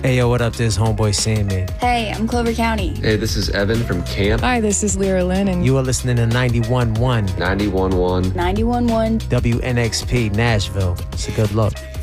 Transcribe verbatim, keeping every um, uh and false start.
Hey, yo, what up? This is Homeboy Sandman. Hey, I'm Clover County. Hey, this is Evan from Camp. Hi, this is Lyra Lynn, and you are listening to ninety-one point one ninety-one point one ninety-one point one W N X P Nashville. It's a good look.